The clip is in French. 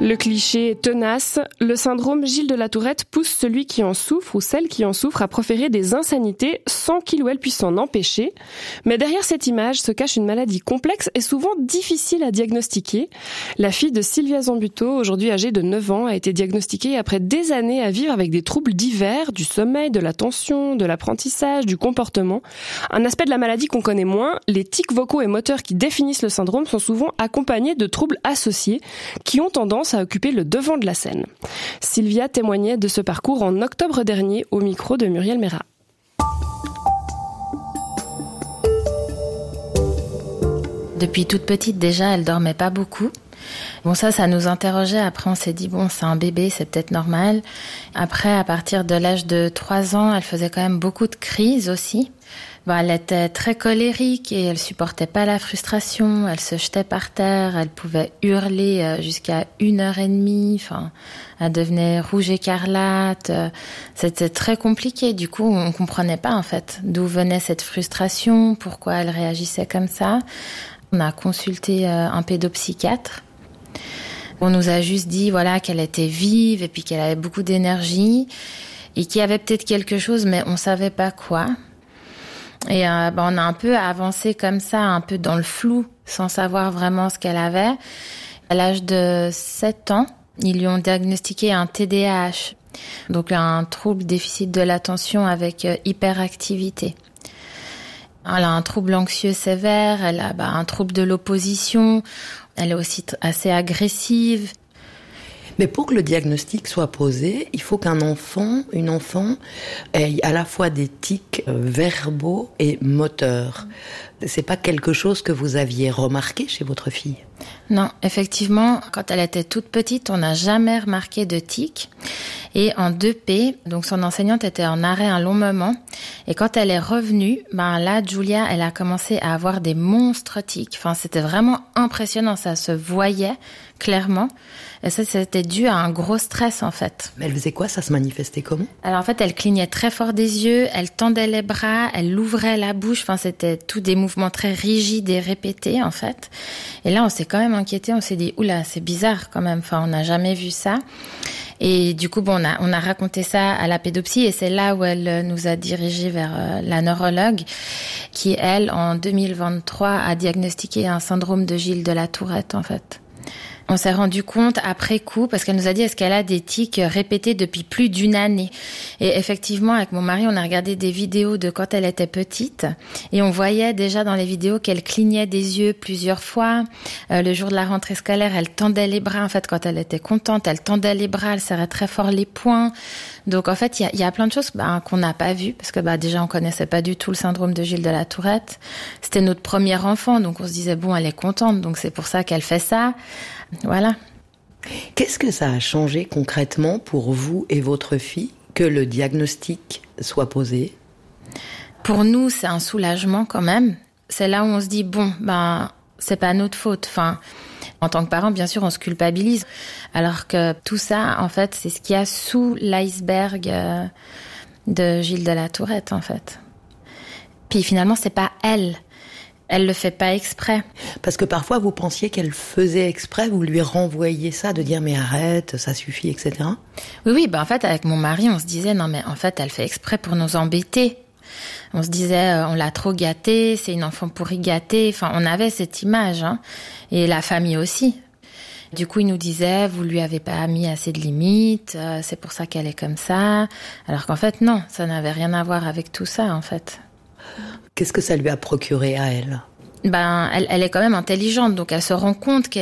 Le cliché est tenace. Le syndrome Gilles de la Tourette pousse celui qui en souffre ou celle qui en souffre à proférer des insanités sans qu'il ou elle puisse s'en empêcher. Mais derrière cette image se cache une maladie complexe et souvent difficile à diagnostiquer. La fille de Sylvia Zambuto, aujourd'hui âgée de 9 ans, a été diagnostiquée après des années à vivre avec des troubles divers, du sommeil, de l'attention, de l'apprentissage, du comportement. Un aspect de la maladie qu'on connaît moins, les tics vocaux et moteurs qui définissent le syndrome sont souvent accompagnés de troubles associés qui ont tendance à occuper le devant de la scène. Sylvia témoignait de ce parcours en octobre dernier au micro de Muriel Mérat. Depuis toute petite déjà, elle dormait pas beaucoup. Bon, ça nous interrogeait. Après, on s'est dit, bon, c'est un bébé, c'est peut-être normal. Après, à partir de l'âge de 3 ans, elle faisait quand même beaucoup de crises aussi. Bon, elle était très colérique et elle supportait pas la frustration. Elle se jetait par terre, elle pouvait hurler jusqu'à 1h30. Enfin, elle devenait rouge écarlate. C'était très compliqué. Du coup, on comprenait pas, en fait, d'où venait cette frustration, pourquoi elle réagissait comme ça. On a consulté un pédopsychiatre. On nous a juste dit voilà qu'elle était vive et puis qu'elle avait beaucoup d'énergie et qu'il y avait peut-être quelque chose, mais on savait pas quoi. Et on a un peu avancé comme ça, un peu dans le flou, sans savoir vraiment ce qu'elle avait. À l'âge de 7 ans, ils lui ont diagnostiqué un TDAH, donc un trouble déficit de l'attention avec hyperactivité. Elle a un trouble anxieux sévère, elle a un trouble de l'opposition, elle est aussi assez agressive. Mais pour que le diagnostic soit posé, il faut qu'un enfant, une enfant, ait à la fois des tics verbaux et moteurs. C'est pas quelque chose que vous aviez remarqué chez votre fille ? Non, effectivement, quand elle était toute petite, on n'a jamais remarqué de tics. Et en 2P, donc son enseignante était en arrêt un long moment. Et quand elle est revenue, là, Julia, elle a commencé à avoir des monstres tics. Enfin, c'était vraiment impressionnant, ça se voyait clairement. Et ça, c'était dû à un gros stress, en fait. Mais elle faisait quoi ? Ça se manifestait comment ? Alors, en fait, elle clignait très fort des yeux, elle tendait les bras, elle ouvrait la bouche. Enfin, c'était tous des mouvements très rigides et répétés, en fait. Et là, on s'est quand même inquiété. On s'est dit, oula, c'est bizarre quand même. Enfin, on n'a jamais vu ça. Et du coup, on a raconté ça à la pédopsie et c'est là où elle nous a dirigés vers la neurologue qui, elle, en 2023, a diagnostiqué un syndrome de Gilles de la Tourette, en fait. On s'est rendu compte après coup, parce qu'elle nous a dit est-ce qu'elle a des tics répétés depuis plus d'1 année. Et effectivement, avec mon mari, on a regardé des vidéos de quand elle était petite et on voyait déjà dans les vidéos qu'elle clignait des yeux plusieurs fois. Le jour de la rentrée scolaire, elle tendait les bras. En fait, quand elle était contente, elle tendait les bras, elle serrait très fort les poings. Donc en fait, il y a plein de choses qu'on n'a pas vues parce que déjà on connaissait pas du tout le syndrome de Gilles de la Tourette. C'était notre premier enfant, donc on se disait bon, elle est contente, donc c'est pour ça qu'elle fait ça. Voilà. Qu'est-ce que ça a changé concrètement pour vous et votre fille que le diagnostic soit posé ? Pour nous, c'est un soulagement quand même. C'est là où on se dit bon, c'est pas notre faute. Enfin, en tant que parent, bien sûr, on se culpabilise. Alors que tout ça, en fait, c'est ce qu'il y a sous l'iceberg de Gilles de la Tourette, en fait. Puis finalement, c'est pas elle. Elle le fait pas exprès. Parce que parfois, vous pensiez qu'elle faisait exprès, vous lui renvoyiez ça, de dire mais arrête, ça suffit, etc. Oui, en fait, avec mon mari, on se disait non mais en fait, elle fait exprès pour nous embêter. On se disait on l'a trop gâtée, c'est une enfant pourrie gâtée. Enfin, on avait cette image, et la famille aussi. Du coup, il nous disait vous lui avez pas mis assez de limites, c'est pour ça qu'elle est comme ça. Alors qu'en fait, non, ça n'avait rien à voir avec tout ça, en fait. Qu'est-ce que ça lui a procuré à elle ? Elle est quand même intelligente, donc elle se rend compte qu'elle